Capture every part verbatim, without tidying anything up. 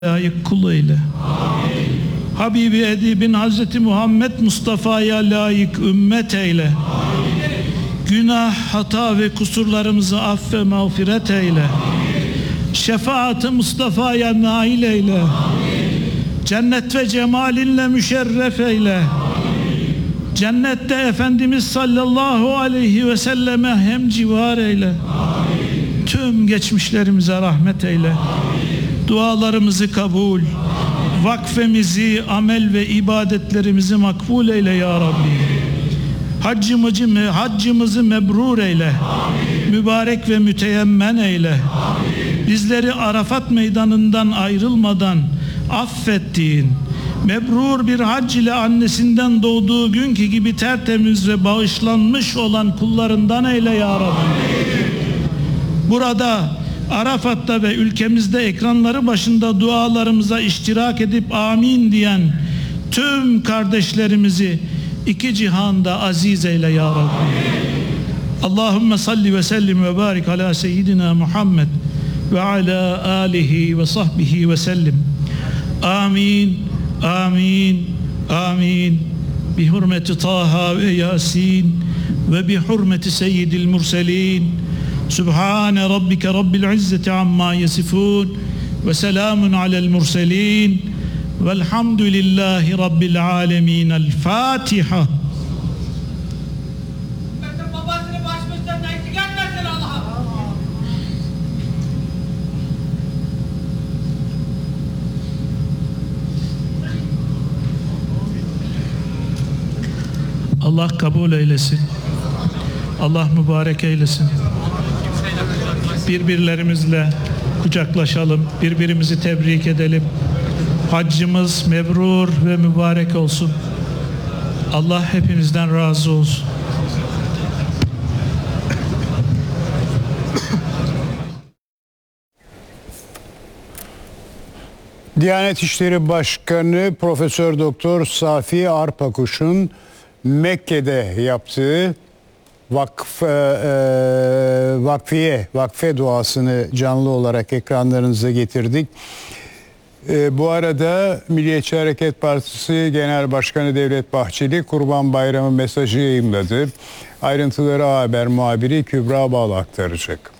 layık kul eyle. Amin. Habibi edibin Hazreti Muhammed Mustafa'ya layık ümmet eyle. Amin. Günah, hata ve kusurlarımızı aff ve mağfiret eyle. Amin. Şefaat-ı Mustafa'ya nail eyle. Amin. Cennet ve cemalinle müşerref eyle. Amin. Cennette Efendimiz sallallahu aleyhi ve selleme hem civar eyle. Amin. Tüm geçmişlerimize rahmet eyle. Amin. Dualarımızı kabul, vakfemizi, amel ve ibadetlerimizi makbul eyle ya Rabbi. Haccımızı, haccımızı mebrur eyle. Amin. Mübarek ve müteyemmen eyle. Amin. Bizleri Arafat meydanından ayrılmadan affettiğin, mebrur bir hac ile annesinden doğduğu günkü gibi tertemiz ve bağışlanmış olan kullarından eyle ya Rabbi. Amin. Burada Arafat'ta ve ülkemizde ekranları başında dualarımıza iştirak edip amin diyen tüm kardeşlerimizi iki cihanda aziz eyle ya Rabbi. Allahümme salli ve sellim ve barik ala seyyidina Muhammed ve ala alihi ve sahbihi ve sellim. Amin, amin, amin. Bi hurmeti Taha ve Yasin ve bi hurmeti seyyidil murselin. Sübhane rabbike rabbil izzeti amma yasifun ve selamun alel murselin velhamdülillahi rabbil alemin. El Fatiha. Babasını başımızdan eksik etmesin Allah'ım. Allah kabul eylesin. Allah mübarek eylesin. Birbirlerimizle kucaklaşalım, birbirimizi tebrik edelim. Haccımız mebrur ve mübarek olsun. Allah hepinizden razı olsun. Diyanet İşleri Başkanı Profesör Doktor Safi Arpakuş'un Mekke'de yaptığı Vakf, e, vakfiye, vakfe duasını canlı olarak ekranlarınıza getirdik. E, bu arada Milliyetçi Hareket Partisi Genel Başkanı Devlet Bahçeli Kurban Bayramı mesajı yayımladı. Ayrıntıları A Haber muhabiri Kübra Bal aktaracak.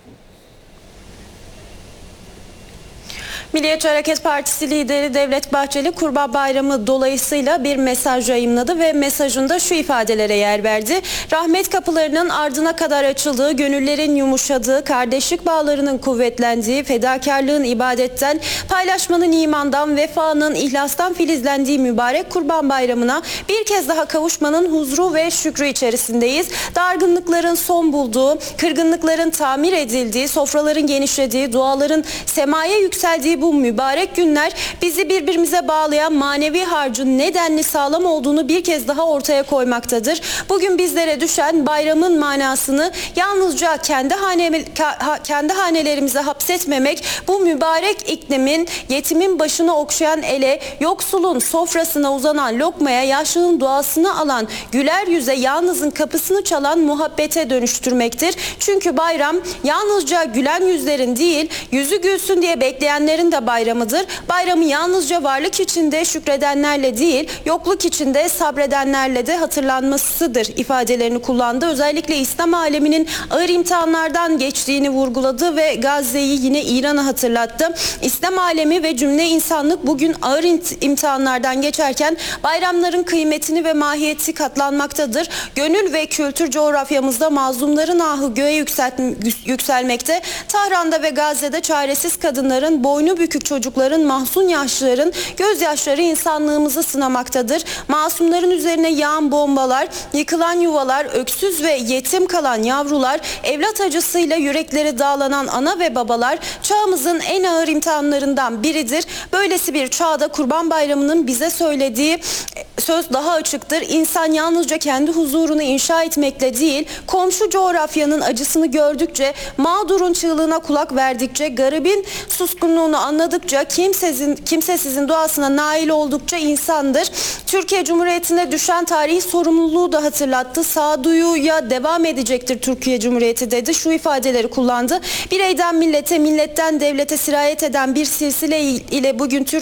Milliyetçi Hareket Partisi lideri Devlet Bahçeli Kurban Bayramı dolayısıyla bir mesaj yayımladı ve mesajında şu ifadelere yer verdi. Rahmet kapılarının ardına kadar açıldığı, gönüllerin yumuşadığı, kardeşlik bağlarının kuvvetlendiği, fedakarlığın ibadetten, paylaşmanın imandan, vefanın ihlastan filizlendiği mübarek Kurban Bayramı'na bir kez daha kavuşmanın huzuru ve şükrü içerisindeyiz. Dargınlıkların son bulduğu, kırgınlıkların tamir edildiği, sofraların genişlediği, duaların semaya yükseldiği bu mübarek günler bizi birbirimize bağlayan manevi harcın nedenli sağlam olduğunu bir kez daha ortaya koymaktadır. Bugün bizlere düşen bayramın manasını yalnızca kendi, hane, kendi hanelerimize hapsetmemek, bu mübarek iklimin, yetimin başını okşayan ele, yoksulun sofrasına uzanan lokmaya, yaşlının duasını alan, güler yüze yalnızın kapısını çalan muhabbete dönüştürmektir. Çünkü bayram yalnızca gülen yüzlerin değil, yüzü gülsün diye bekleyenlerin de bayramıdır. Bayramı yalnızca varlık içinde şükredenlerle değil, yokluk içinde sabredenlerle de hatırlanmasıdır ifadelerini kullandı. Özellikle İslam aleminin ağır imtihanlardan geçtiğini vurguladı ve Gazze'yi yine İran'ı hatırlattı. İslam alemi ve cümle insanlık bugün ağır imtihanlardan geçerken bayramların kıymetini ve mahiyeti katlanmaktadır. Gönül ve kültür coğrafyamızda mazlumların ahı göğe yükselmekte. Tahran'da ve Gazze'de çaresiz kadınların, boynu bükük çocukların, mahzun yaşlıların gözyaşları insanlığımızı sınamaktadır. Masumların üzerine yağan bombalar, yıkılan yuvalar, öksüz ve yetim kalan yavrular, evlat acısıyla yürekleri dağlanan ana ve babalar çağımızın en ağır imtihanlarından biridir. Böylesi bir çağda Kurban Bayramı'nın bize söylediği söz daha açıktır. İnsan yalnızca kendi huzurunu inşa etmekle değil, komşu coğrafyanın acısını gördükçe, mağdurun çığlığına kulak verdikçe, garibin suskunluğunu anladıkça, kimsesizin, kimsesizin duasına nail oldukça insandır. Türkiye Cumhuriyeti'ne düşen tarihi sorumluluğu da hatırlattı. Sağduyuya devam edecektir Türkiye Cumhuriyeti dedi. Şu ifadeleri kullandı. Bireyden millete, milletten devlete sirayet eden bir silsile ile bugün Türkiye